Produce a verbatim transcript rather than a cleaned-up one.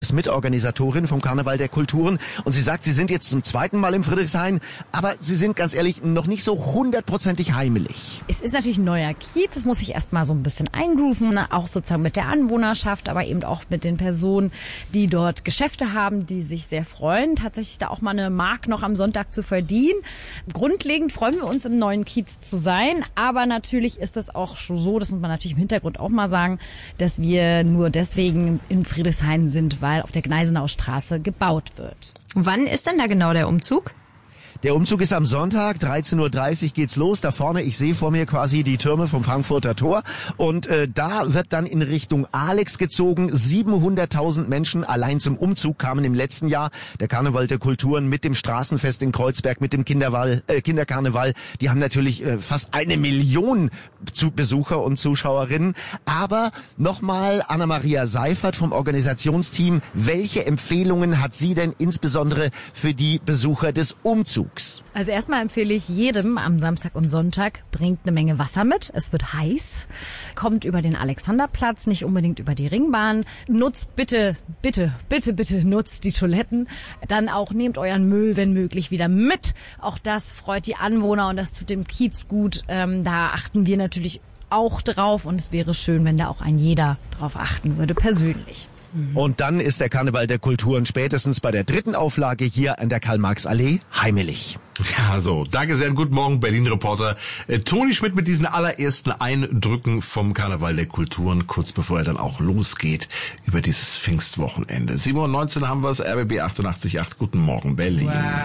ist Mitorganisatorin vom Karneval der Kulturen und sie sagt, sie sind jetzt zum zweiten Mal im Friedrichshain, aber sie sind ganz ehrlich noch nicht so hundertprozentig heimelig. Es ist natürlich ein neuer Kiez, es muss sich erstmal so ein bisschen eingrooven, auch sozusagen mit der Anwohnerschaft, aber eben auch mit den Personen, die dort Geschäfte haben, die sich sehr freuen, tatsächlich da auch mal eine Mark noch am Sonntag zu verdienen. Grundlegend freuen wir uns, im neuen Kiez zu sein, aber natürlich ist es auch so, das muss man natürlich im Hintergrund auch mal sagen, dass wir nur deswegen in Friedrichshain sind, weil auf der Gneisenaustraße gebaut wird. Wann ist denn da genau der Umzug? Der Umzug ist am Sonntag, dreizehn Uhr dreißig geht's los. Da vorne, ich sehe vor mir quasi die Türme vom Frankfurter Tor. Und äh, da wird dann in Richtung Alex gezogen. siebenhunderttausend Menschen allein zum Umzug kamen im letzten Jahr. Der Karneval der Kulturen mit dem Straßenfest in Kreuzberg, mit dem Kinderwall, äh, Kinderkarneval. Die haben natürlich äh, fast eine Million zu Besucher und Zuschauerinnen. Aber nochmal Anna-Maria Seifert vom Organisationsteam. Welche Empfehlungen hat sie denn insbesondere für die Besucher des Umzugs? Also erstmal empfehle ich jedem am Samstag und Sonntag, bringt eine Menge Wasser mit. Es wird heiß. Kommt über den Alexanderplatz, nicht unbedingt über die Ringbahn. Nutzt bitte, bitte, bitte, bitte nutzt die Toiletten. Dann auch nehmt euren Müll, wenn möglich, wieder mit. Auch das freut die Anwohner und das tut dem Kiez gut. Ähm, da achten wir natürlich auch drauf und es wäre schön, wenn da auch ein jeder drauf achten würde, persönlich. Und dann ist der Karneval der Kulturen spätestens bei der dritten Auflage hier an der Karl-Marx-Allee heimelig. Ja, so. Danke sehr. Guten Morgen, Berlin-Reporter äh, Toni Schmidt mit diesen allerersten Eindrücken vom Karneval der Kulturen, kurz bevor er dann auch losgeht über dieses Pfingstwochenende. sieben Uhr neunzehn haben wir es, R B B achtundachtzig Komma acht. Guten Morgen, Berlin. Wow.